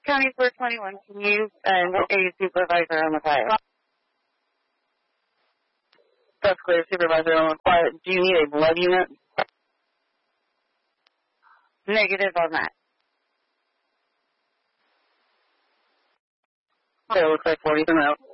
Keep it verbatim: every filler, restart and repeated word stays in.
County four twenty-one, can you uh, get a supervisor on the quiet? That's clear, supervisor on the quiet. Do you need a blood unit? Negative on that. Okay, it looks like forty from out.